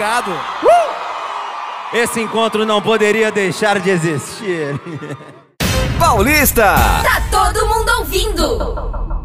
marcado. Esse encontro não poderia deixar de existir. Paulista! Tá todo mundo ouvindo.